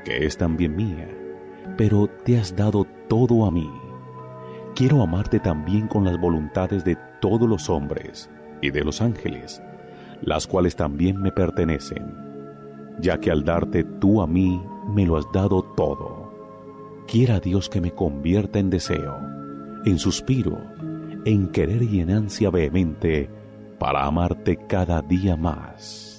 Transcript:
que es también mía, pero te has dado todo a mí. Quiero amarte también con las voluntades de todos los hombres y de los ángeles, las cuales también me pertenecen, ya que al darte tú a mí me lo has dado todo. Quiera Dios que me convierta en deseo, en suspiro, en querer y en ansia vehemente para amarte cada día más.